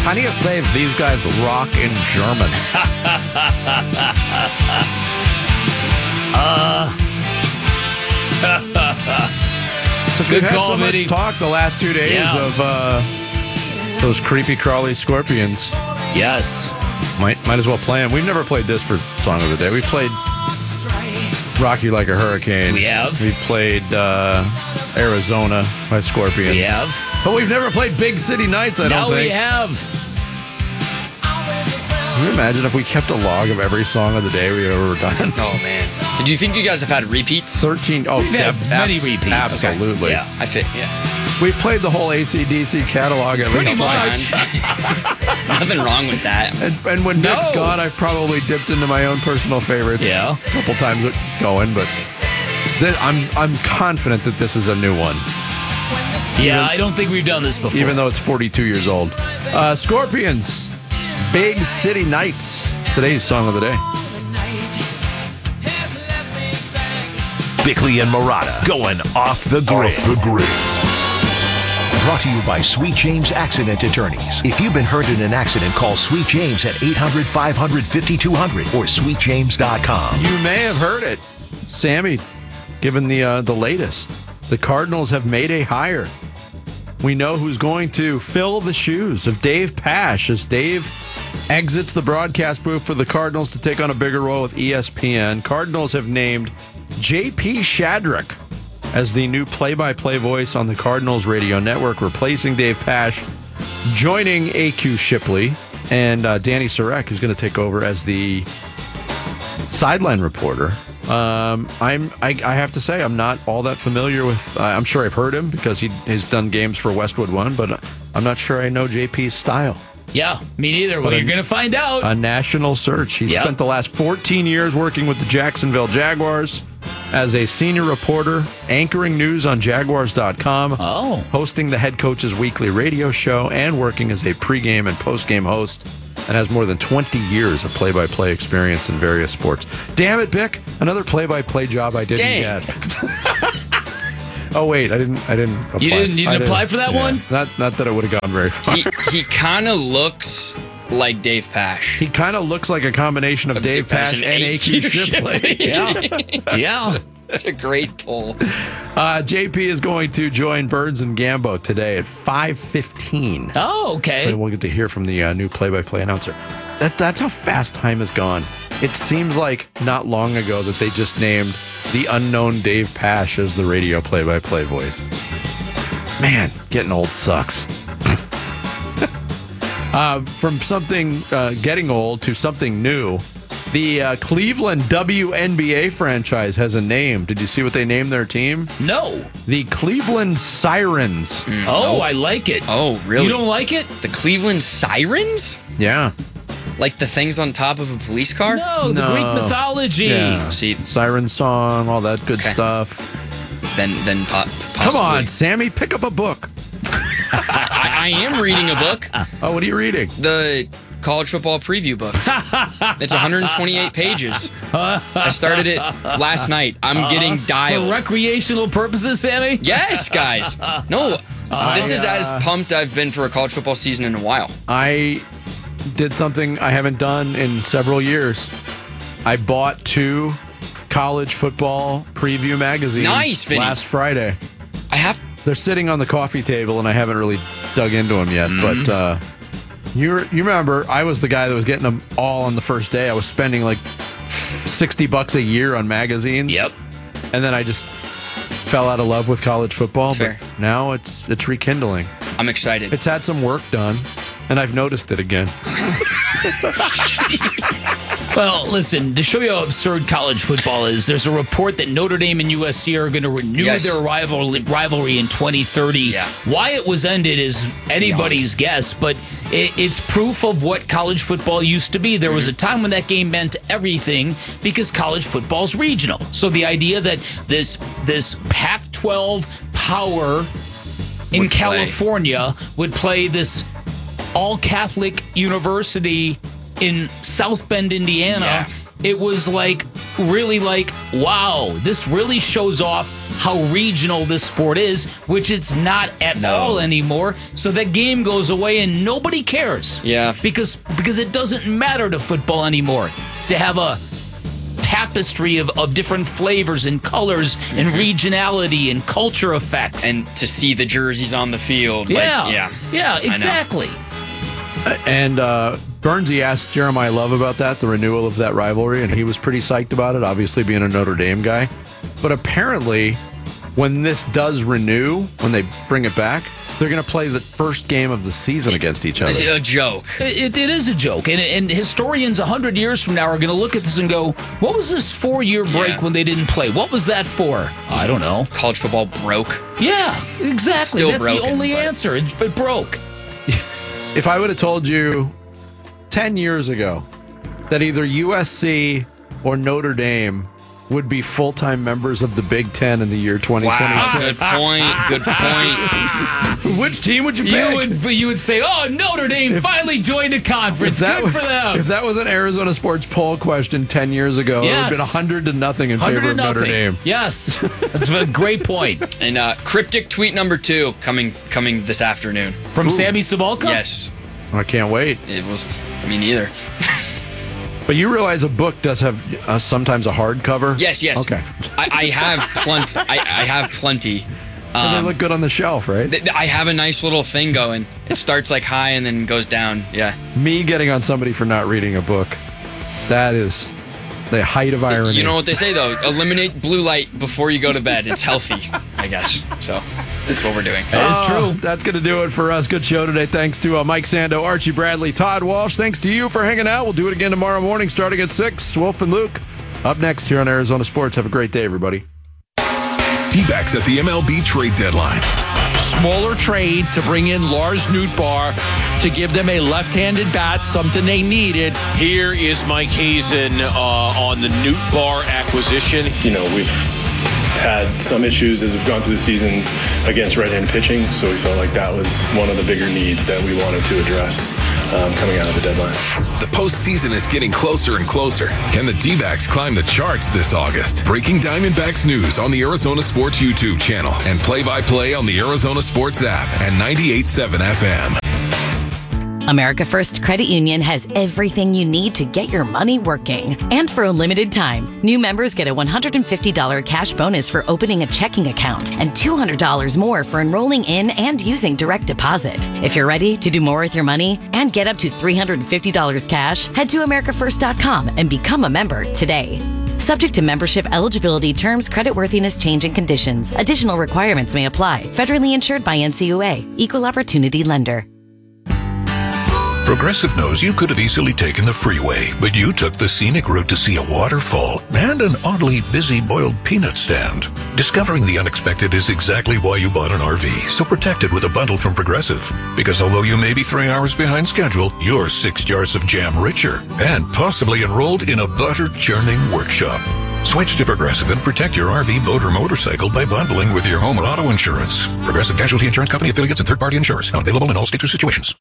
How do you say these guys rock in German? Since we've had so much talk the last 2 days of those creepy crawly scorpions. Yes. Might as well play them. We've never played this for Song of the Day. We played Rock You Like a Hurricane. We have. We played Arizona by Scorpions. We have. But we've never played Big City Nights, I don't think. Now we have. Can you imagine if we kept a log of every song of the day we've ever done? Oh, man. Do you think you guys have had repeats? 13. Oh, We've had many repeats. Absolutely. Okay. Yeah. We played the whole AC/DC catalog at least twice. Nothing wrong with that. And when Nick's gone, I've probably dipped into my own personal favorites. Yeah. A couple times going, but I'm confident that this is a new one. Yeah, I don't think we've done this before. Even though it's 42 years old. Scorpions, Big City Nights. Today's song of the day. Bickley and Murata going off the grid. Brought to you by Sweet James Accident Attorneys. If you've been hurt in an accident, call Sweet James at 800-500-5200 or sweetjames.com. You may have heard it. Sammy, given the latest, the Cardinals have made a hire. We know who's going to fill the shoes of Dave Pasch as Dave exits the broadcast booth for the Cardinals to take on a bigger role with ESPN. Cardinals have named J.P. Shadrick as the new play-by-play voice on the Cardinals radio network, replacing Dave Pasch, joining A.Q. Shipley, and Danny Sarek, who's going to take over as the sideline reporter. I have to say, I'm not all that familiar with, I'm sure I've heard him because he's done games for Westwood One, but I'm not sure I know JP's style. Yeah, me neither. Well, you're going to find out. A national search. He spent the last 14 years working with the Jacksonville Jaguars as a senior reporter, anchoring news on Jaguars.com, hosting the head coach's weekly radio show, and working as a pregame and postgame host, and has more than 20 years of play-by-play experience in various sports. Damn it, Bick! Another play-by-play job I didn't get. Oh wait, I didn't apply. You didn't apply for that one? Not that it would have gone very far. He kind of looks like Dave Pasch. He kind of looks like a combination of Dave Pasch and A.Q. Shipley. Yeah. That's a great pull. JP is going to join Burns and Gambo today at 5:15. Oh, okay. So we'll get to hear from the new play-by-play announcer. That's how fast time has gone. It seems like not long ago that they just named the unknown Dave Pasch as the radio play-by-play voice. Man, getting old sucks. From something getting old to something new, the Cleveland WNBA franchise has a name. Did you see what they named their team? No. The Cleveland Sirens. I like it. Oh, really? You don't like it? The Cleveland Sirens? Yeah. Like the things on top of a police car? No, the Greek mythology. Yeah. See, Siren song, all that good stuff. Then possibly. Come on, Sammy, pick up a book. I am reading a book. Oh, what are you reading? The college football preview book. It's 128 pages. I started it last night. I'm getting dialed. For recreational purposes, Sammy? Yes, guys. No, this is as pumped I've been for a college football season in a while. I did something I haven't done in several years. I bought 2 college football preview magazines last Friday. They're sitting on the coffee table, and I haven't really dug into them yet. But you remember, I was the guy that was getting them all on the first day. I was spending like $60 a year on magazines. Yep. And then I just fell out of love with college football. That's fair. Now it's rekindling. I'm excited. It's had some work done, and I've noticed it again. Well, listen, to show you how absurd college football is, there's a report that Notre Dame and USC are going to renew their rivalry in 2030. Yeah. Why it was ended is anybody's guess, but it's proof of what college football used to be. There was a time when that game meant everything because college football's regional. So the idea that this Pac-12 power in California would play this all-Catholic university in South Bend, Indiana, it was really wow, this really shows off how regional this sport is, which it's not at all anymore. So that game goes away and nobody cares. Yeah. Because it doesn't matter to football anymore to have a tapestry of different flavors and colors and regionality and culture effects. And to see the jerseys on the field. Yeah, exactly. And Bernsey asked Jeremiah Love about that, the renewal of that rivalry, and he was pretty psyched about it, obviously being a Notre Dame guy. But apparently, when this does renew, when they bring it back, they're going to play the first game of the season against each other. It's a joke. It is a joke. And historians 100 years from now are going to look at this and go, what was this 4-year break when they didn't play? What was that for? I don't know. College football broke. Yeah, exactly. Still That's broken, the only but- answer. It broke. If I would have told you 10 years ago that either USC or Notre Dame would be full-time members of the Big Ten in the year 2026. Wow, good point. Which team would you pick? You would say, oh, Notre Dame finally joined a conference. Good for them. If that was an Arizona Sports poll question 10 years ago, it would have been 100-0 in favor of Notre Dame. Yes, that's a great point. And cryptic tweet number 2 coming this afternoon. From Sammy Sabalka? Yes. I can't wait. It was me neither. But you realize a book does have sometimes a hardcover? Yes. Okay. I have plenty. I have plenty. And they look good on the shelf, right? I have a nice little thing going. It starts high and then goes down. Yeah. Me getting on somebody for not reading a book, that is the height of irony. You know what they say, though? Eliminate blue light before you go to bed. It's healthy, I guess. So that's what we're doing. That is true. That's going to do it for us. Good show today. Thanks to Mike Sando, Archie Bradley, Todd Walsh. Thanks to you for hanging out. We'll do it again tomorrow morning starting at 6. Wolf and Luke up next here on Arizona Sports. Have a great day, everybody. D-backs at the MLB trade deadline. Smaller trade to bring in Lars Nootbaar to give them a left-handed bat, something they needed. Here is Mike Hazen on the Nootbaar acquisition. You know, we've had some issues as we've gone through the season against right-handed pitching, so we felt like that was one of the bigger needs that we wanted to address coming out of the deadline. The postseason is getting closer and closer. Can the D-backs climb the charts this August? Breaking Diamondbacks news on the Arizona Sports YouTube channel and play-by-play on the Arizona Sports app and 98.7 FM. America First Credit Union has everything you need to get your money working. And for a limited time, new members get a $150 cash bonus for opening a checking account and $200 more for enrolling in and using direct deposit. If you're ready to do more with your money and get up to $350 cash, head to americafirst.com and become a member today. Subject to membership eligibility, terms, creditworthiness, change, and conditions. Additional requirements may apply. Federally insured by NCUA. Equal Opportunity Lender. Progressive knows you could have easily taken the freeway, but you took the scenic route to see a waterfall and an oddly busy boiled peanut stand. Discovering the unexpected is exactly why you bought an RV, so protect it with a bundle from Progressive. Because although you may be 3 hours behind schedule, you're 6 jars of jam richer and possibly enrolled in a butter churning workshop. Switch to Progressive and protect your RV, boat, or motorcycle by bundling with your home and auto insurance. Progressive Casualty Insurance Company, affiliates, and third-party insurers. Not available in all states or situations.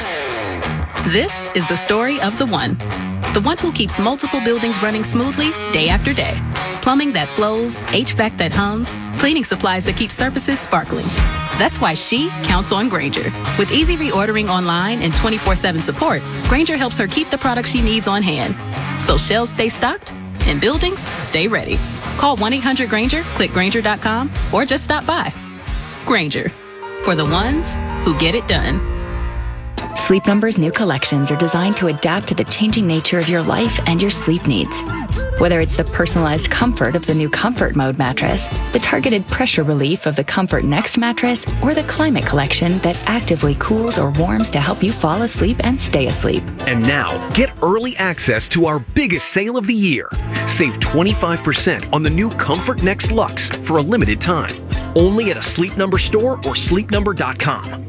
This is the story of the one who keeps multiple buildings running smoothly day after day. Plumbing that flows, HVAC that hums, cleaning supplies that keep surfaces sparkling. That's why she counts on Grainger. With easy reordering online and 24/7 support, Grainger helps her keep the products she needs on hand. So shelves stay stocked and buildings stay ready. Call 1-800-GRAINGER, click Grainger.com, or just stop by. Grainger, for the ones who get it done. Sleep Number's new collections are designed to adapt to the changing nature of your life and your sleep needs. Whether it's the personalized comfort of the new Comfort Mode mattress, the targeted pressure relief of the Comfort Next mattress, or the Climate Collection that actively cools or warms to help you fall asleep and stay asleep. And now, get early access to our biggest sale of the year. Save 25% on the new Comfort Next Luxe for a limited time. Only at a Sleep Number store or sleepnumber.com.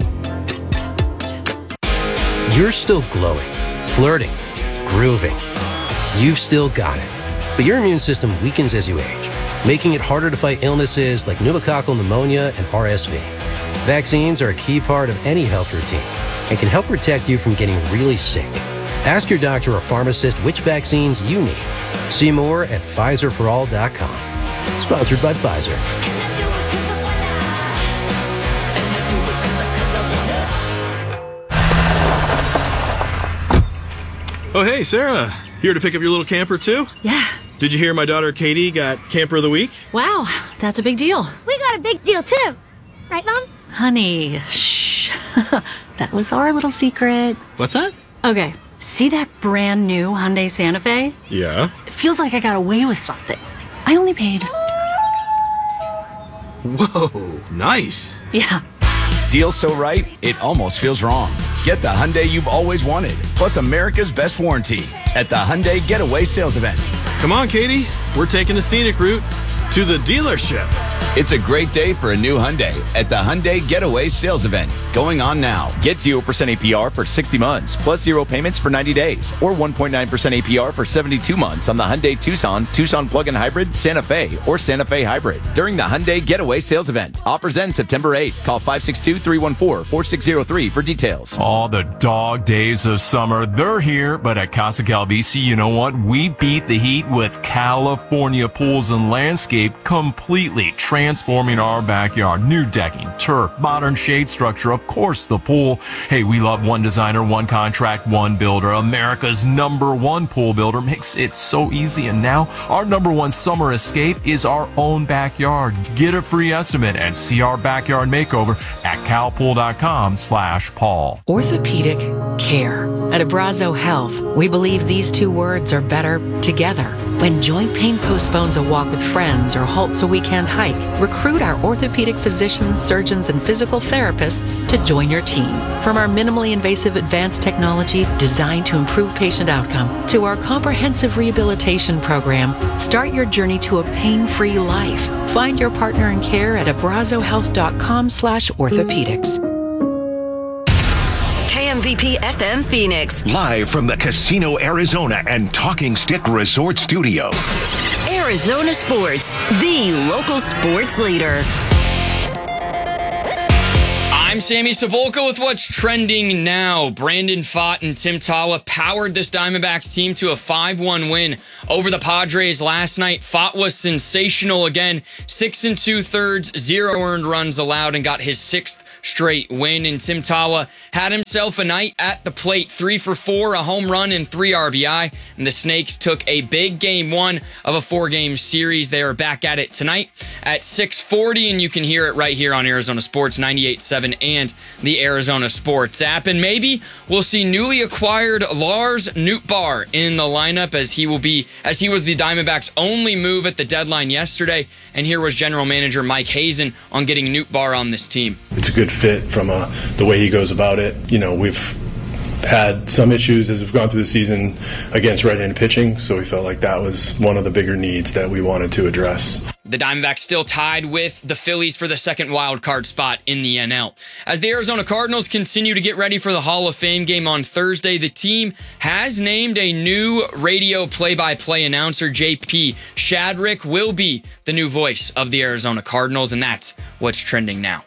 You're still glowing, flirting, grooving. You've still got it. But your immune system weakens as you age, making it harder to fight illnesses like pneumococcal pneumonia and RSV. Vaccines are a key part of any health routine and can help protect you from getting really sick. Ask your doctor or pharmacist which vaccines you need See more at PfizerForAll.com. Sponsored by Pfizer. Oh, hey, Sarah. Here to pick up your little camper, too? Yeah. Did you hear my daughter Katie got Camper of the Week? Wow, that's a big deal. We got a big deal, too. Right, Mom? Honey, shh. That was our little secret. What's that? Okay, see that brand new Hyundai Santa Fe? Yeah. It feels like I got away with something. I only paid... Whoa, nice. Yeah. Deal so right, it almost feels wrong. Get the Hyundai you've always wanted, plus America's best warranty at the Hyundai Getaway Sales Event. Come on, Katie. We're taking the scenic route to the dealership. It's a great day for a new Hyundai at the Hyundai Getaway Sales Event. Going on now. Get 0% APR for 60 months, plus 0 payments for 90 days, or 1.9% APR for 72 months on the Hyundai Tucson, Tucson Plug-in Hybrid, Santa Fe, or Santa Fe Hybrid during the Hyundai Getaway Sales Event. Offers end September 8th. Call 562-314-4603 for details. All the dog days of summer, they're here, but at Casa Calvisi, you know what? We beat the heat with California Pools and Landscape, completely transforming our backyard. New decking, turf, modern shade structure, of course the pool. Hey, we love one designer, one contract, one builder. America's #1 pool builder makes it so easy. And now our #1 summer escape is our own backyard. Get a free estimate and see our backyard makeover at calpool.com/Paul. Orthopedic care. At Abrazo Health, we believe these two words are better together. When joint pain postpones a walk with friends or halts a weekend hike, recruit our orthopedic physicians, surgeons, and physical therapists to join your team. From our minimally invasive advanced technology designed to improve patient outcome to our comprehensive rehabilitation program, start your journey to a pain-free life. Find your partner in care at abrazohealth.com/orthopedics. KMVP FM Phoenix. Live from the Casino Arizona and Talking Stick Resort Studio. Arizona Sports, the local sports leader. I'm Sammy Cebulka with what's trending now. Brandon Pfaadt and Tim Tawa powered this Diamondbacks team to a 5-1 win over the Padres last night. Pfaadt was sensational again. 6 2/3, 0 earned runs allowed, and got his 6th straight win. And Tim Tawa had himself a night at the plate. 3 for 4, a home run and 3 RBI. And the Snakes took a big game 1 of a 4-game series. They are back at it tonight at 6:40, and you can hear it right here on Arizona Sports 98.7 and the Arizona Sports app. And maybe we'll see newly acquired Lars Nootbaar in the lineup as he was the Diamondbacks' only move at the deadline yesterday. And here was General Manager Mike Hazen on getting Nootbaar on this team. It's a good fit from the way he goes about it. You know, we've had some issues as we've gone through the season against right-handed pitching, so we felt like that was one of the bigger needs that we wanted to address. The Diamondbacks still tied with the Phillies for the second wild card spot in the NL. As the Arizona Cardinals continue to get ready for the Hall of Fame game on Thursday, the team has named a new radio play-by-play announcer. JP Shadrick will be the new voice of the Arizona Cardinals, and that's what's trending now.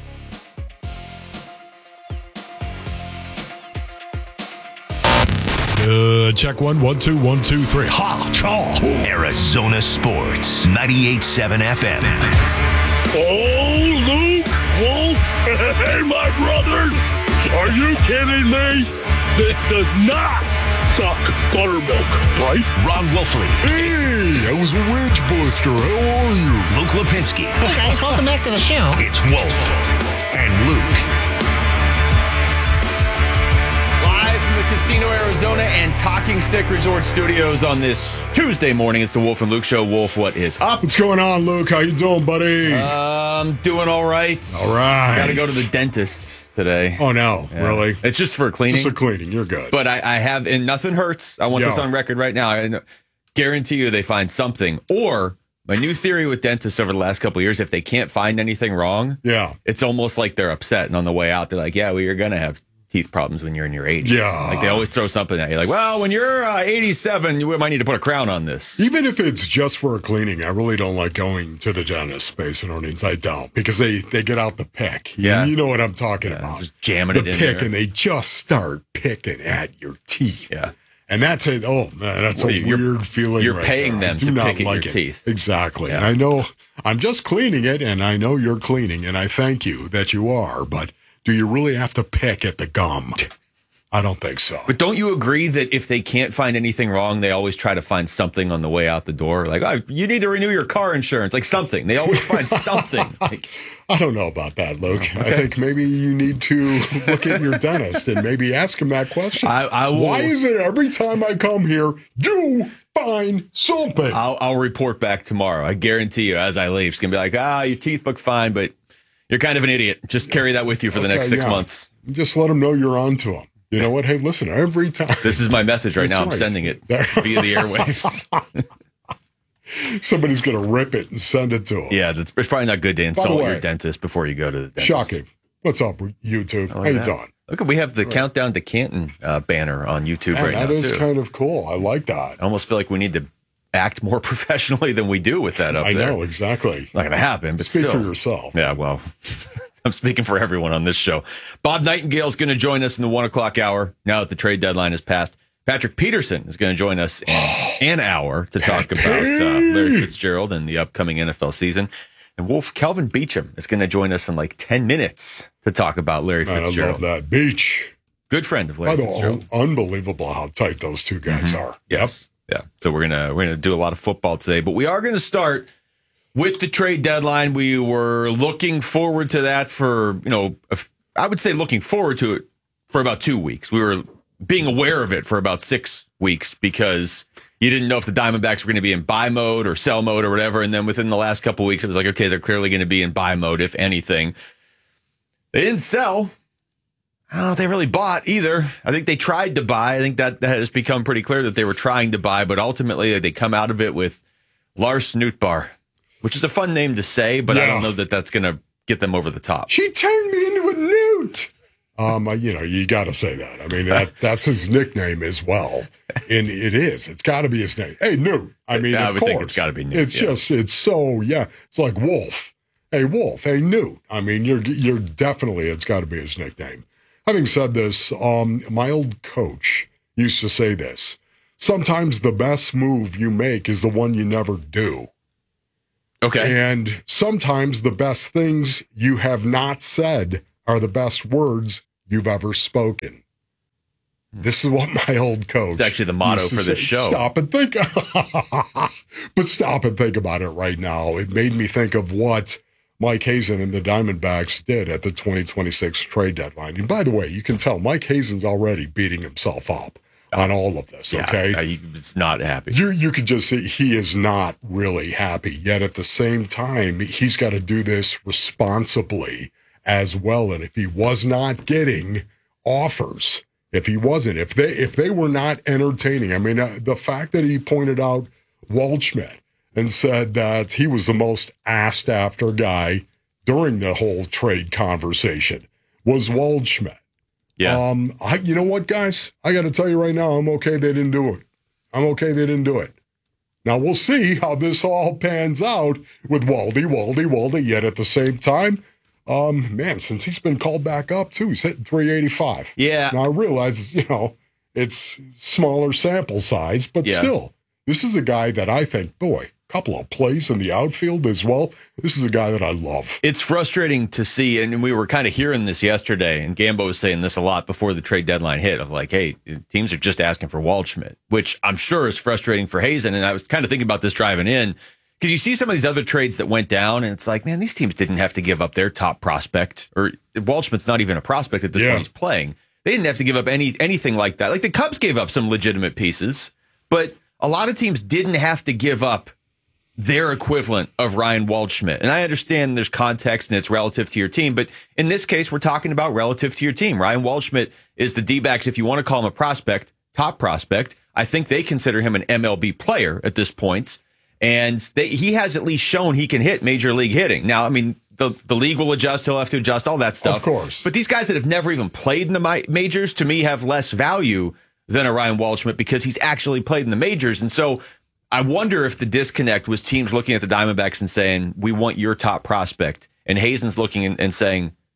Check 1, 1, 2, 1, 2, 3. Ha! Chaw! Arizona Sports, 98.7 FM. Oh, Luke! Wolf! Hey, my brothers! Are you kidding me? This does not suck buttermilk, right? Ron Wolfley. Hey, I was a wedge buster. How are you? Luke Lipinski. Hey, guys, welcome back to the show. It's Wolf and Luke. Casino, Arizona, and Talking Stick Resort Studios on this Tuesday morning. It's the Wolf and Luke Show. Wolf, what is up? What's going on, Luke? How you doing, buddy? I'm doing all right. All right. Got to go to the dentist today. Oh, no. Yeah. Really? It's just for cleaning. Just for cleaning. You're good. But I have, and nothing hurts. I want this on record right now. I guarantee you they find something. Or my new theory with dentists over the last couple of years, if they can't find anything wrong, it's almost like they're upset. And on the way out, they're like, yeah, well, you're going to have teeth problems when you're in your 80s. Yeah. Like they always throw something at you. Like, well, when you're 87, you might need to put a crown on this. Even if it's just for a cleaning, I really don't like going to the dentist, space and earnings. I don't. Because they get out the pick. Yeah. You know what I'm talking about. Just jamming it in the pick, there. and they just start picking at your teeth. Yeah. And that's it. Oh, man, that's a weird feeling. You're right paying there. them to pick at your teeth. Exactly. Yeah. And I know I'm just cleaning it, and I know you're cleaning, and I thank you that you are. But do you really have to pick at the gum? I don't think so. But don't you agree that if they can't find anything wrong, they always try to find something on the way out the door? Like, oh, you need to renew your car insurance. Like something. They always find something. I don't know about that, Luke. Okay. I think maybe you need to look at your dentist and maybe ask him that question. I will, why is it every time I come here, you find something? I'll report back tomorrow. I guarantee you, as I leave, it's going to be like, your teeth look fine, but you're kind of an idiot. Just carry that with you for the next 6 months. Just let them know you're on to them. You know what? Hey, listen, every time. This is my message right now. Right. I'm sending it via the airwaves. Somebody's going to rip it and send it to them. Yeah, it's probably not good to insult your dentist before you go to the dentist. Shocking. What's up, YouTube? How you doing? Look, we have the Countdown to Canton banner on YouTube right now, That is too. kind of cool. I like that. I almost feel like we need to act more professionally than we do with that up there. I know, exactly. Not going to happen, but Speak still. for yourself. Yeah, well, I'm speaking for everyone on this show. Bob Nightingale's going to join us in the 1 o'clock hour now that the trade deadline has passed. Patrick Peterson is going to join us in an hour to talk about Larry Fitzgerald and the upcoming NFL season. And Kelvin Beacham is going to join us in like 10 minutes to talk about Larry Fitzgerald. I love that. Beach. Good friend of Larry Fitzgerald. Unbelievable how tight those two guys are. Yes. Yeah. So we're gonna do a lot of football today, but we are going to start with the trade deadline. We were looking forward to that for, I would say looking forward to it for about 2 weeks. We were being aware of it for about 6 weeks because you didn't know if the Diamondbacks were going to be in buy mode or sell mode or whatever. And then within the last couple of weeks, it was like, okay, they're clearly going to be in buy mode, if anything. They didn't sell. I don't know if they really bought either. I think they tried to buy. I think that has become pretty clear that they were trying to buy, but ultimately they come out of it with Lars Nootbaar, which is a fun name to say, but I don't know that that's going to get them over the top. She turned me into a newt. You got to say that. I mean, that's his nickname as well. And it is. It's got to be his name. Hey, Newt. I mean, of course. Think it's got to be Newt. It's it's like Wolf. Hey, Wolf. Hey, Newt. I mean, you're definitely, it's got to be his nickname. Having said this, my old coach used to say this. Sometimes the best move you make is the one you never do. Okay. And sometimes the best things you have not said are the best words you've ever spoken. This is what my old coach. It's actually the motto for this show. Stop and think. But stop and think about it right now. It made me think of what Mike Hazen and the Diamondbacks did at the 2026 trade deadline. And by the way, you can tell Mike Hazen's already beating himself up on all of this, okay? He's not happy. You could just see he is not really happy. Yet at the same time, he's got to do this responsibly as well. And if he was not getting offers, if they were not entertaining, I mean, the fact that he pointed out Waldschmidt and said that he was the most asked after guy during the whole trade conversation was Waldschmidt. Yeah. You know what, guys? I got to tell you right now, I'm okay they didn't do it. I'm okay they didn't do it. Now, we'll see how this all pans out with Waldy. Yet at the same time, since he's been called back up, too, he's hitting 385. Yeah. Now, I realize, it's smaller sample size, but still, this is a guy that I think, couple of plays in the outfield as well. This is a guy that I love. It's frustrating to see, and we were kind of hearing this yesterday, and Gambo was saying this a lot before the trade deadline hit, of like, hey, teams are just asking for Waldschmidt, which I'm sure is frustrating for Hazen. And I was kind of thinking about this driving in, because you see some of these other trades that went down, and it's like, man, these teams didn't have to give up their top prospect, or Waldschmidt's not even a prospect at this point he's playing. They didn't have to give up anything like that. Like the Cubs gave up some legitimate pieces, but a lot of teams didn't have to give up their equivalent of Ryan Waldschmidt. And I understand there's context and it's relative to your team, but in this case, we're talking about relative to your team. Ryan Waldschmidt is the D-backs, if you want to call him a prospect, top prospect. I think they consider him an MLB player at this point. And he has at least shown he can hit major league hitting. Now, I mean, the league will adjust. He'll have to adjust, all that stuff. Of course. But these guys that have never even played in the majors, to me, have less value than a Ryan Waldschmidt because he's actually played in the majors. And so I wonder if the disconnect was teams looking at the Diamondbacks and saying, we want your top prospect. And Hazen's looking and saying,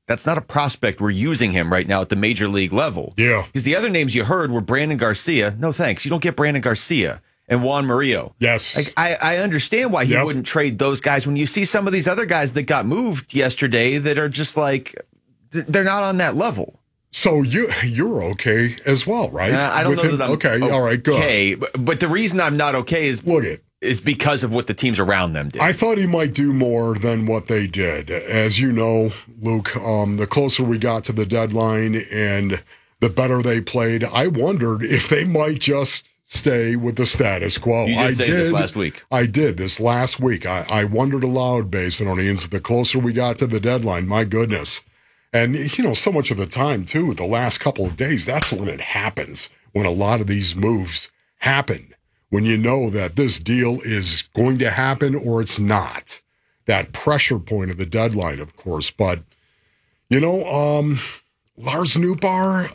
That's not a prospect we're using him right now at the major league level. Yeah. Because the other names you heard were Brandon Garcia. No, thanks. You don't get Brandon Garcia and Juan Murillo. Yes. Like, I understand why he wouldn't trade those guys when you see some of these other guys that got moved yesterday that are just like, they're not on that level. So you're okay as well, right? I don't know that I'm okay. All right, go ahead. But the reason I'm not okay is because of what the teams around them did. I thought he might do more than what they did. As you know, Luke, the closer we got to the deadline and the better they played, I wondered if they might just stay with the status quo. You did say this last week. I did this last week. I wondered aloud, Basinonians, the closer we got to the deadline, my goodness. And, so much of the time, too, the last couple of days, that's when it happens, when a lot of these moves happen, when you know that this deal is going to happen or it's not. That pressure point of the deadline, of course. But, Lars Nootbaar,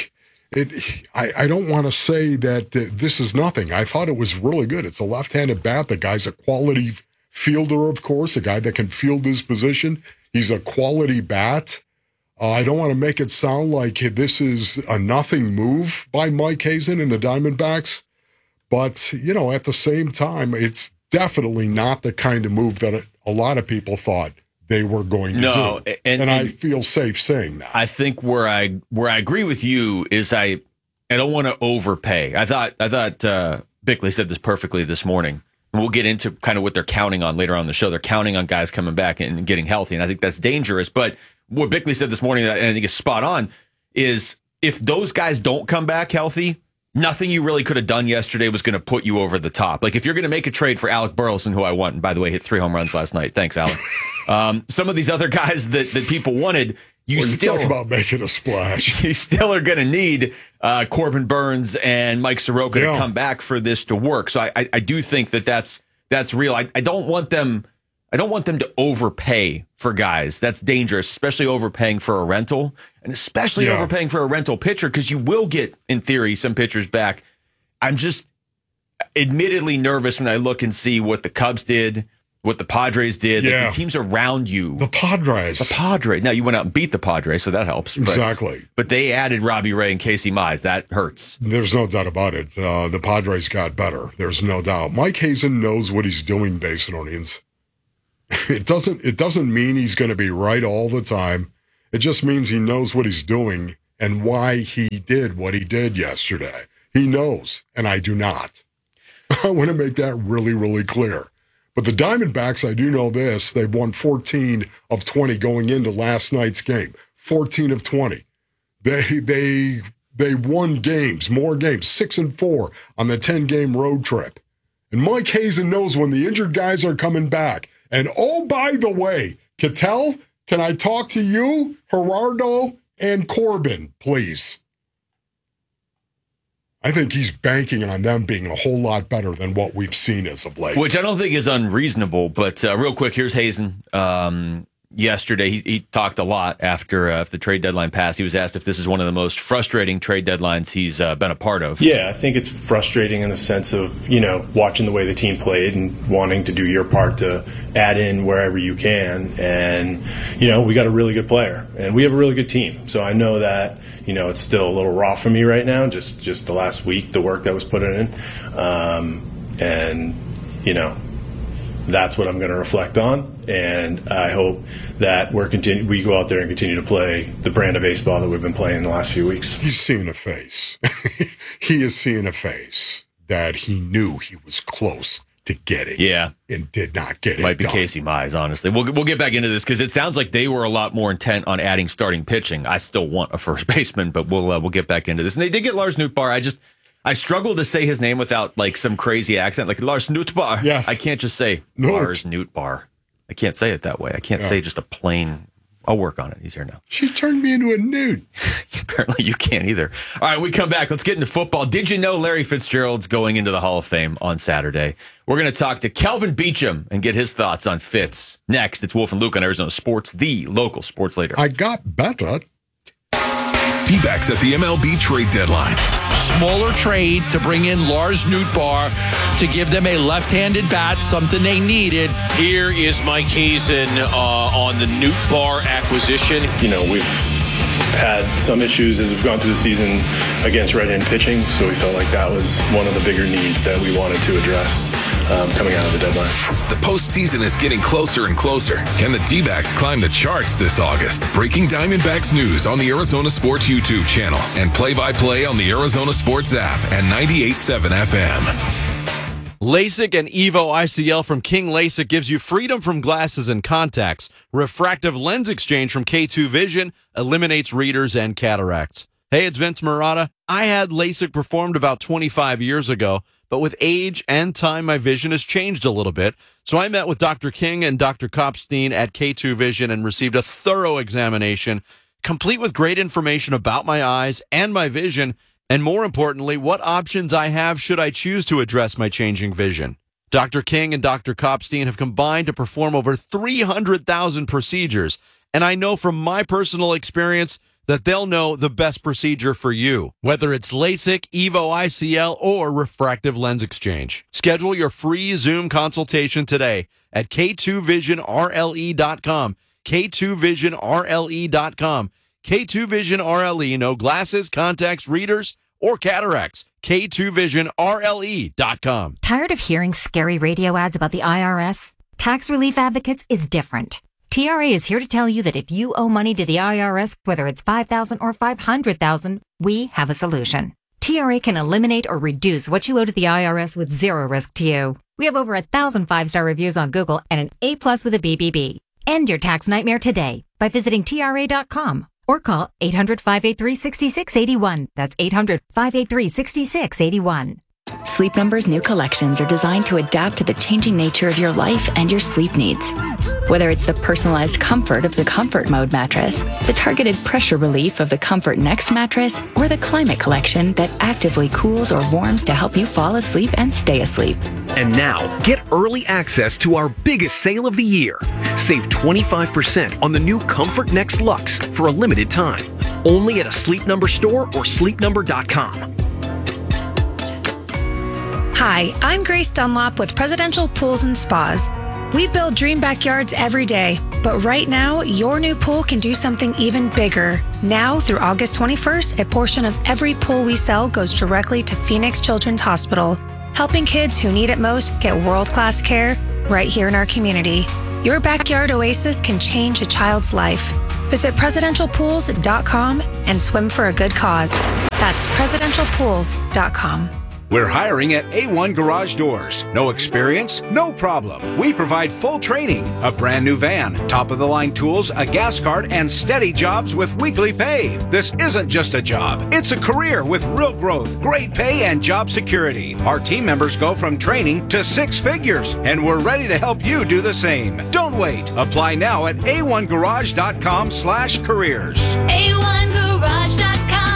I don't want to say that this is nothing. I thought it was really good. It's a left-handed bat. The guy's a quality fielder, of course, a guy that can field his position. He's a quality bat. I don't want to make it sound like this is a nothing move by Mike Hazen and the Diamondbacks, but, at the same time, it's definitely not the kind of move that a lot of people thought they were going to do. And I feel safe saying that. I think where I agree with you is I don't want to overpay. I thought Bickley said this perfectly this morning. And we'll get into kind of what they're counting on later on in the show. They're counting on guys coming back and getting healthy, and I think that's dangerous. But what Bickley said this morning, and I think is spot on, is if those guys don't come back healthy, nothing you really could have done yesterday was going to put you over the top. Like if you're going to make a trade for Alec Burleson, who I want, and by the way, hit 3 home runs last night. Thanks, Alec. Some of these other guys that people wanted, you still talk about making a splash. You still are going to need Corbin Burns and Mike Soroka to come back for this to work. So I do think that's real. I don't want them to overpay for guys. That's dangerous, especially overpaying for a rental, and especially overpaying for a rental pitcher, because you will get, in theory, some pitchers back. I'm just admittedly nervous when I look and see what the Cubs did, what the Padres did, like the teams around you. The Padres. Now, you went out and beat the Padres, so that helps. Exactly. But they added Robbie Ray and Casey Mize. That hurts. There's no doubt about it. The Padres got better. There's no doubt. Mike Hazen knows what he's doing, Basinonians. It doesn't mean he's going to be right all the time. It just means he knows what he's doing and why he did what he did yesterday. He knows, and I do not. I want to make that really, really clear. But the Diamondbacks, I do know this, they've won 14 of 20 going into last night's game. 14 of 20. They won games, more games, 6-4 on the 10-game road trip. And Mike Hazen knows when the injured guys are coming back. And oh, by the way, Ketel, can I talk to you, Gerardo, and Corbin, please? I think he's banking on them being a whole lot better than what we've seen as of late. Which I don't think is unreasonable, but real quick, here's Hazen. Yesterday, he talked a lot after the trade deadline passed. He was asked if this is one of the most frustrating trade deadlines he's been a part of. Yeah, I think it's frustrating in the sense of, watching the way the team played and wanting to do your part to add in wherever you can. And, we got a really good player and we have a really good team. So I know that, it's still a little raw for me right now, just the last week, the work that was put in. That's what I'm going to reflect on, and I hope that we go out there and continue to play the brand of baseball that we've been playing in the last few weeks. He's seeing a face. He is seeing a face that he knew he was close to getting. Yeah. And did not get it. Might be done. Casey Mize, honestly. We'll get back into this because it sounds like they were a lot more intent on adding starting pitching. I still want a first baseman, but we'll get back into this. And they did get Lars Nootbaar. I struggle to say his name without like some crazy accent, like Lars Nootbaar. Yes. I can't just say Lars Nootbaar. I can't say it that way. I can't say just a plain. I'll work on it. He's here now. She turned me into a newt. Apparently you can't either. All right, we come back. Let's get into football. Did you know Larry Fitzgerald's going into the Hall of Fame on Saturday? We're going to talk to Kelvin Beachum and get his thoughts on Fitz. Next, it's Wolf and Luke on Arizona Sports, the local sports leader. I got better. D-backs at the MLB trade deadline. Smaller trade to bring in Lars Nootbaar to give them a left-handed bat, something they needed. Here is Mike Hazen on on the Newt Bar acquisition. You know, we've had some issues as we've gone through the season against right-handed pitching, so we felt like that was one of the bigger needs that we wanted to address coming out of the deadline. The postseason is getting closer and closer. Can the D-backs climb the charts this August? Breaking Diamondbacks news on the Arizona Sports YouTube channel and play-by-play on the Arizona Sports app and 98.7 FM. LASIK and EVO ICL from King LASIK gives you freedom from glasses and contacts. Refractive lens exchange from K2 Vision eliminates readers and cataracts. Hey, it's Vince Marotta. I had LASIK performed about 25 years ago, but with age and time, my vision has changed a little bit. So I met with Dr. King and Dr. Kopstein at K2 Vision and received a thorough examination, complete with great information about my eyes and my vision, and more importantly, what options I have should I choose to address my changing vision. Dr. King and Dr. Kopstein have combined to perform over 300,000 procedures, and I know from my personal experience that they'll know the best procedure for you, whether it's LASIK, EVO ICL, or refractive lens exchange. Schedule your free Zoom consultation today at K2VisionRLE.com, K2VisionRLE.com. K2 Vision RLE, no glasses, contacts, readers, or cataracts. K2VisionRLE.com. Tired of hearing scary radio ads about the IRS? Tax Relief Advocates is different. TRA is here to tell you that if you owe money to the IRS, whether it's $5,000 or $500,000, we have a solution. TRA can eliminate or reduce what you owe to the IRS with zero risk to you. We have over 1,000 5-star reviews on Google and an A+ with a BBB. End your tax nightmare today by visiting TRA.com. Or call 800-583-6681. That's 800-583-6681. Sleep Number's new collections are designed to adapt to the changing nature of your life and your sleep needs. Whether it's the personalized comfort of the Comfort Mode mattress, the targeted pressure relief of the Comfort Next mattress, or the Climate Collection that actively cools or warms to help you fall asleep and stay asleep. And now, get early access to our biggest sale of the year. Save 25% on the new Comfort Next Luxe for a limited time. Only at a Sleep Number store or sleepnumber.com. Hi, I'm Grace Dunlop with Presidential Pools and Spas. We build dream backyards every day, but right now, your new pool can do something even bigger. Now, through August 21st, a portion of every pool we sell goes directly to Phoenix Children's Hospital, helping kids who need it most get world-class care right here in our community. Your backyard oasis can change a child's life. Visit presidentialpools.com and swim for a good cause. That's presidentialpools.com. We're hiring at A1 Garage Doors. No experience? No problem. We provide full training, a brand new van, top-of-the-line tools, a gas card, and steady jobs with weekly pay. This isn't just a job. It's a career with real growth, great pay, and job security. Our team members go from training to 6 figures, and we're ready to help you do the same. Don't wait. Apply now at a1garage.com/careers. A1garage.com.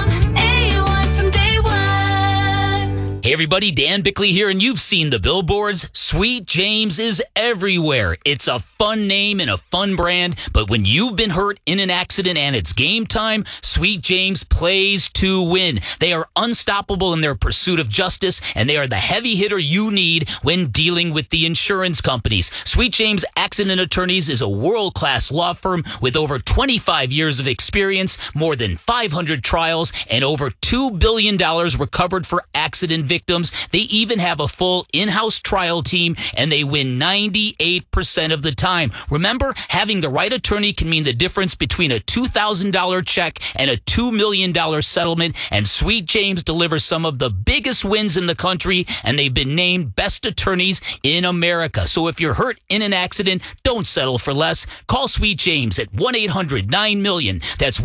Hey everybody, Dan Bickley here, and you've seen the billboards. Sweet James is everywhere. It's a fun name and a fun brand, but when you've been hurt in an accident and it's game time, Sweet James plays to win. They are unstoppable in their pursuit of justice, and they are the heavy hitter you need when dealing with the insurance companies. Sweet James Accident Attorneys is a world-class law firm with over 25 years of experience, more than 500 trials, and over $2 billion recovered for accident victims. They even have a full in-house trial team, and they win 98% of the time. Remember, having the right attorney can mean the difference between a $2,000 check and a $2 million settlement, and Sweet James delivers some of the biggest wins in the country, and they've been named best attorneys in America. So if you're hurt in an accident, don't settle for less. Call Sweet James at 1-800-9-MILLION. That's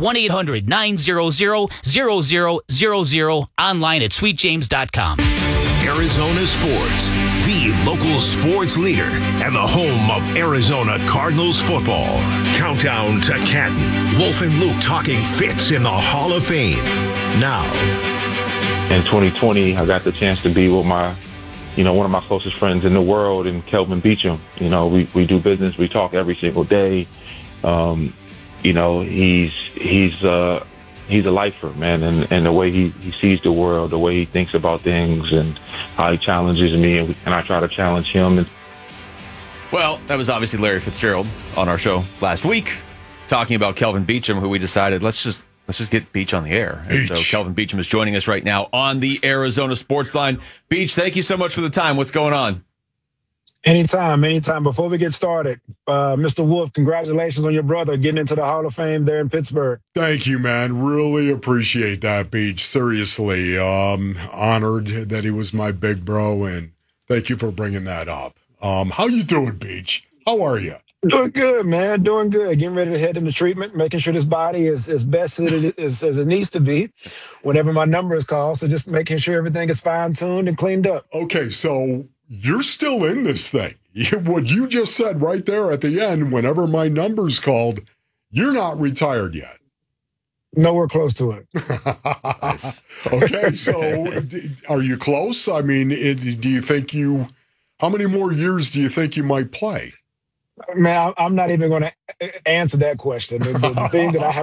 1-800-900-0000, online at sweetjames.com. Arizona Sports, the local sports leader and the home of Arizona Cardinals football. Countdown to Canton. Wolf and Luke talking Fitz in the Hall of Fame. Now. In 2020, I got the chance to be with one of my closest friends in the world, in Kelvin Beachum. We do business. We talk every single day. He's a lifer, man, and the way he sees the world, the way he thinks about things, and how he challenges me, and I try to challenge him. And Well, that was obviously Larry Fitzgerald on our show last week, talking about Kelvin Beachum, who we decided let's just get Beach on the air. And so Kelvin Beachum is joining us right now on the Arizona Sports Line. Beach, thank you so much for the time. What's going on? Anytime. Before we get started, Mr. Wolf, congratulations on your brother getting into the Hall of Fame there in Pittsburgh. Thank you, man. Really appreciate that, Beach. Seriously, honored that he was my big bro, and thank you for bringing that up. How you doing, Beach? How are you? Doing good, man. Doing good. Getting ready to head into treatment, making sure this body is as best as it needs to be whenever my number is called. So just making sure everything is fine-tuned and cleaned up. Okay, so you're still in this thing. What you just said right there at the end, whenever my number's called, you're not retired yet. Nowhere close to it. Okay, so are you close? I mean, do you think how many more years do you think you might play? Man, I'm not even going to answer that question. The thing that I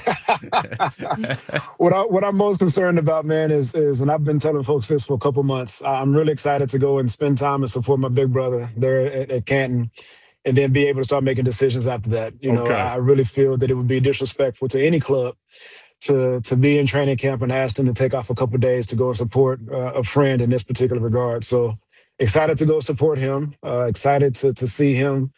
have to, what I'm most concerned about, man, is, and I've been telling folks this for a couple months, I'm really excited to go and spend time and support my big brother there at Canton, and then be able to start making decisions after that. You know, I really feel that it would be disrespectful to any club to be in training camp and ask them to take off a couple of days to go and support a friend in this particular regard. So excited to go support him. Excited to see him.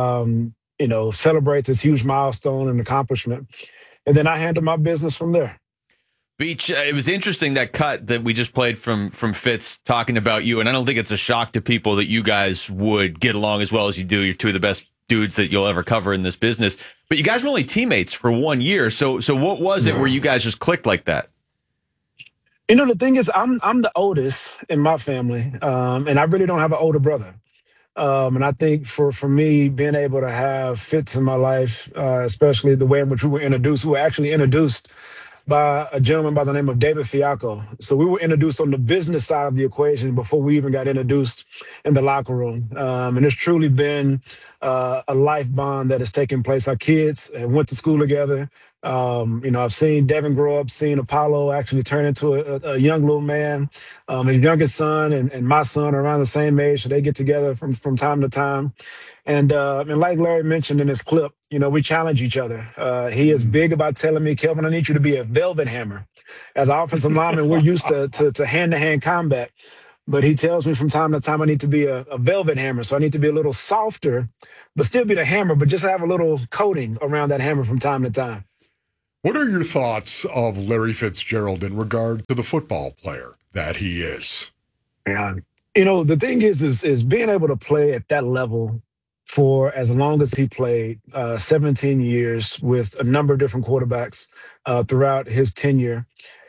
Celebrate this huge milestone and accomplishment. And then I handle my business from there. Beach, it was interesting, that cut that we just played from Fitz talking about you. And I don't think it's a shock to people that you guys would get along as well as you do. You're two of the best dudes that you'll ever cover in this business. But you guys were only teammates for 1 year. So what was it where you guys just clicked like that? You know, the thing is, I'm the oldest in my family, and I really don't have an older brother. And I think for me, being able to have Fitz in my life, especially the way in which we were actually introduced by a gentleman by the name of David Fiacco. So we were introduced on the business side of the equation before we even got introduced in the locker room. And it's truly been a life bond that has taken place. Our kids went to school together. I've seen Devin grow up, seen Apollo actually turn into a young little man. His youngest son and my son are around the same age, so they get together from time to time. And like Larry mentioned in his clip, we challenge each other. He is big about telling me, Kelvin, I need you to be a velvet hammer. As an offensive lineman, we're used to hand-to-hand combat. But he tells me from time to time I need to be a velvet hammer. So I need to be a little softer, but still be the hammer, but just have a little coating around that hammer from time to time. What are your thoughts of Larry Fitzgerald in regard to the football player that he is? Yeah. The thing is being able to play at that level for as long as he played, 17 years with a number of different quarterbacks throughout his tenure.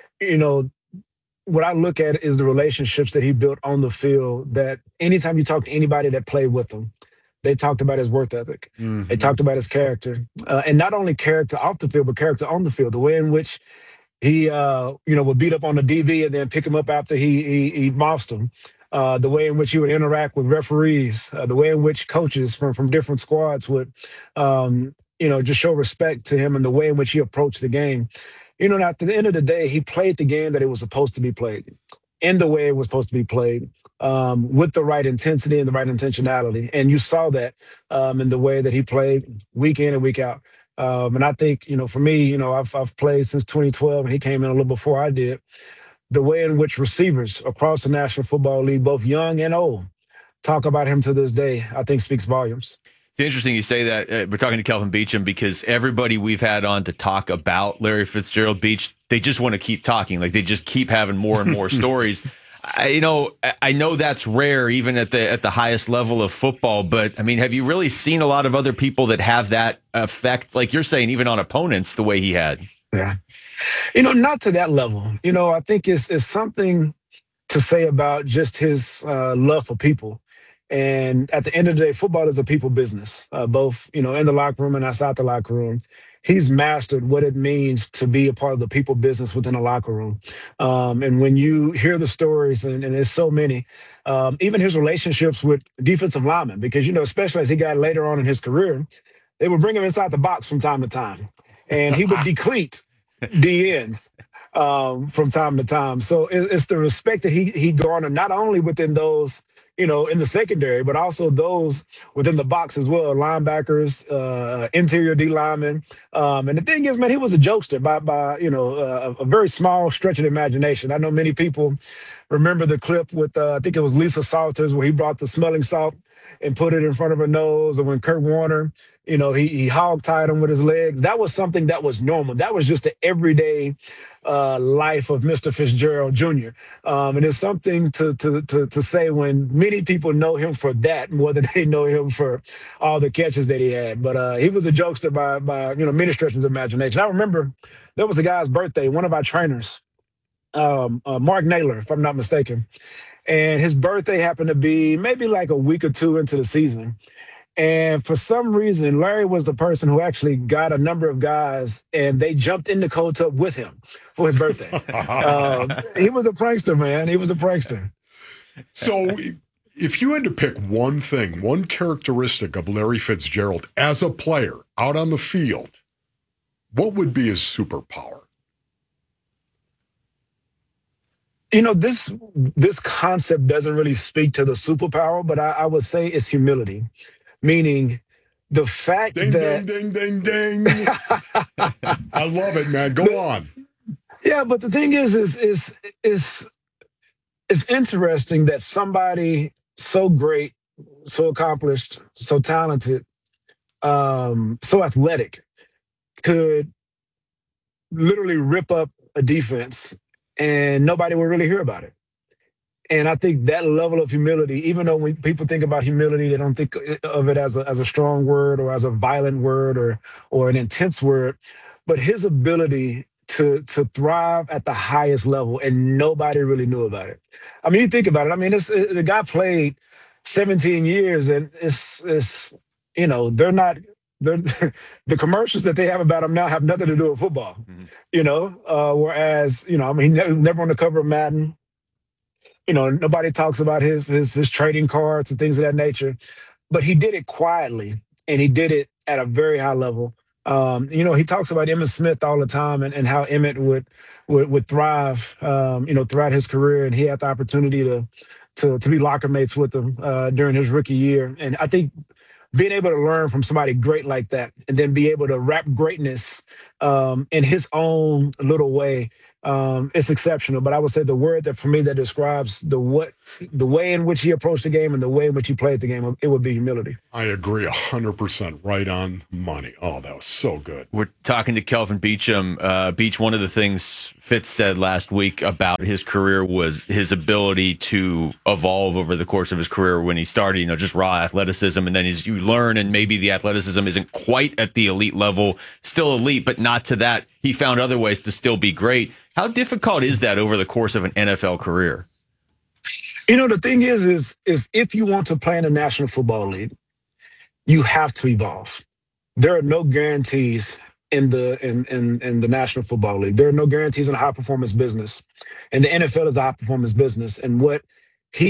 What I look at is the relationships that he built on the field, that anytime you talk to anybody that played with him, they talked about his work ethic. Mm-hmm. They talked about his character. And not only character off the field, but character on the field. The way in which he, would beat up on the DB and then pick him up after he mossed him. The way in which he would interact with referees. The way in which coaches from different squads would, just show respect to him, and the way in which he approached the game. At the end of the day, he played the game that it was supposed to be played, in the way it was supposed to be played. With the right intensity and the right intentionality. And you saw that in the way that he played week in and week out. And I think, for me, I've played since 2012, and he came in a little before I did. The way in which receivers across the National Football League, both young and old, talk about him to this day, I think speaks volumes. It's interesting you say that. We're talking to Kelvin Beachum because everybody we've had on to talk about Larry Fitzgerald, Beach, they just want to keep talking. Like, they just keep having more and more stories. I know that's rare even at the highest level of football, but I mean, have you really seen a lot of other people that have that effect, like you're saying, even on opponents, the way he had? Yeah. Not to that level. I think it's something to say about just his love for people. And at the end of the day, football is a people business, both, in the locker room and outside the locker room. He's mastered what it means to be a part of the people business within a locker room. And when you hear the stories, and there's so many, even his relationships with defensive linemen, because, especially as he got later on in his career, they would bring him inside the box from time to time. And he would decleat DNs from time to time. So it's the respect that he garnered, not only within those in the secondary, but also those within the box as well, linebackers, interior D linemen. And the thing is, man, he was a jokester by a very small stretch of the imagination. I know many people remember the clip with, I think it was Lisa Salters, where he brought the smelling salt and put it in front of her nose. And when Kurt Warner, he hog-tied him with his legs. That was something that was normal. That was just the everyday life of Mr. Fitzgerald Jr. And it's something to say when many people know him for that more than they know him for all the catches that he had. But he was a jokester by many stretches of imagination. I remember there was a guy's birthday, one of our trainers, Mark Naylor, if I'm not mistaken. And his birthday happened to be maybe like a week or two into the season. And for some reason, Larry was the person who actually got a number of guys, and they jumped in the cold tub with him for his birthday. He was a prankster, man. He was a prankster. So if you had to pick one thing, one characteristic of Larry Fitzgerald as a player out on the field, what would be his superpower? This concept doesn't really speak to the superpower, but I would say it's humility. Meaning the fact ding, that... Ding, ding, ding, ding. I love it, man. Go on. Yeah, but the thing is it's interesting that somebody so great, so accomplished, so talented, so athletic could literally rip up a defense and nobody will really hear about it. And I think that level of humility, even though when people think about humility, they don't think of it as a strong word or as a violent word or an intense word, but his ability to thrive at the highest level and nobody really knew about it. I mean, you think about it. I mean, the guy played 17 years and they're not. The commercials that they have about him now have nothing to do with football, whereas, he never on the cover of Madden. Nobody talks about his trading cards and things of that nature, but he did it quietly and he did it at a very high level. He talks about Emmitt Smith all the time and how Emmitt would thrive, throughout his career, and he had the opportunity to be locker mates with him during his rookie year. And I think being able to learn from somebody great like that and then be able to wrap greatness in his own little way, it's exceptional. But I would say the word that for me that describes the way in which he approached the game and the way in which he played the game, it would be humility. I agree 100%, right on money. Oh, that was so good. We're talking to Kelvin Beachum. Beach, one of the things Fitz said last week about his career was his ability to evolve over the course of his career. When he started, just raw athleticism, and then you learn, and maybe the athleticism isn't quite at the elite level, still elite, but not to that. He found other ways to still be great. How difficult is that over the course of an NFL career? The thing is if you want to play in the National Football League, you have to evolve. There are no guarantees in the National Football League. There are no guarantees in a high performance business, and the NFL is a high performance business. And what